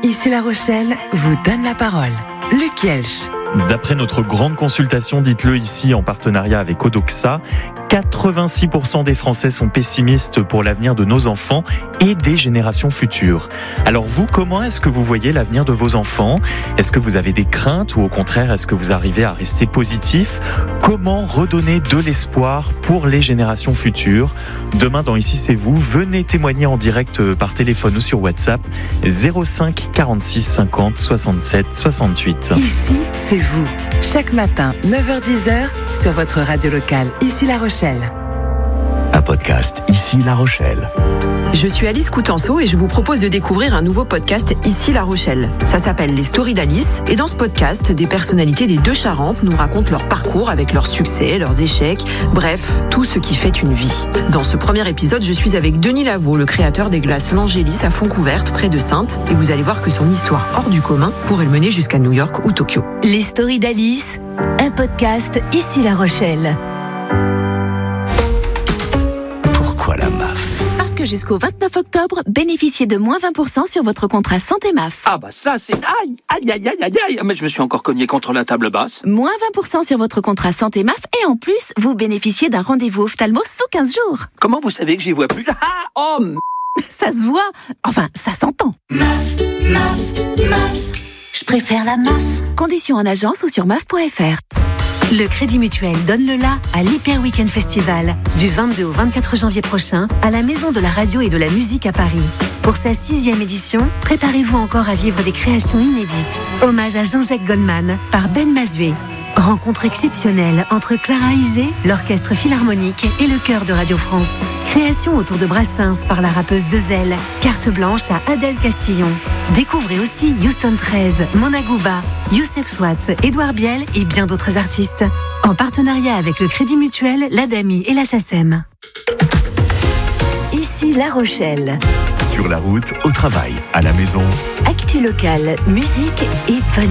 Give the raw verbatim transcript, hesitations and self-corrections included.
Ici La Rochelle vous donne la parole. Luc Yelch. D'après notre grande consultation, dites-le ici en partenariat avec Odoxa, quatre-vingt-six pour cent des Français sont pessimistes pour l'avenir de nos enfants et des générations futures. Alors vous, comment est-ce que vous voyez l'avenir de vos enfants ? Est-ce que vous avez des craintes ou au contraire, est-ce que vous arrivez à rester positif ? Comment redonner de l'espoir pour les générations futures ? Demain dans Ici c'est vous, venez témoigner en direct par téléphone ou sur WhatsApp zéro cinq quarante-six cinquante soixante-sept soixante-huit. Ici c'est vous. Chaque matin, neuf heures dix sur votre radio locale, Ici La Rochelle. Un podcast Ici La Rochelle. Je suis Alice Coutenceau et je vous propose de découvrir un nouveau podcast Ici La Rochelle. Ça s'appelle Les Stories d'Alice et dans ce podcast, des personnalités des deux Charentes nous racontent leur parcours avec leurs succès, leurs échecs, bref, tout ce qui fait une vie. Dans ce premier épisode, je suis avec Denis Lavaux, le créateur des glaces L'Angélis à Fontcouverte, près de Saintes, et vous allez voir que son histoire hors du commun pourrait le mener jusqu'à New York ou Tokyo. Les Stories d'Alice, un podcast Ici La Rochelle. Pourquoi la M A F ? Parce que jusqu'au vingt-neuf octobre, bénéficiez de moins vingt pour cent sur votre contrat Santé M A F. Ah bah ça c'est... Aïe, aïe, aïe, aïe, aïe, aïe. Mais je me suis encore cogné contre la table basse. Moins vingt pour cent sur votre contrat Santé M A F et en plus, vous bénéficiez d'un rendez-vous ophtalmo sous quinze jours. Comment vous savez que j'y vois plus ? Ah, oh, m... Ça se voit. Enfin, ça s'entend. M A F, M A F, M A F. Je préfère la M A F. Conditions en agence ou sur M A F point F R. Le Crédit Mutuel donne le la à l'Hyper Weekend Festival du vingt-deux au vingt-quatre janvier prochain à la Maison de la Radio et de la Musique à Paris. Pour sa sixième édition, préparez-vous encore à vivre des créations inédites. Hommage à Jean-Jacques Goldman par Ben Mazué. Rencontre exceptionnelle entre Clara Isé, l'Orchestre Philharmonique et le Chœur de Radio France. Création autour de Brassens par la rappeuse Dezel. Carte blanche à Adèle Castillon. Découvrez aussi Houston treize, Mona Gouba, Youssef Swatz, Édouard Biel et bien d'autres artistes. En partenariat avec le Crédit Mutuel, l'Adami et la SACEM. Ici La Rochelle. Sur la route, au travail, à la maison. Actu locale, musique et bonne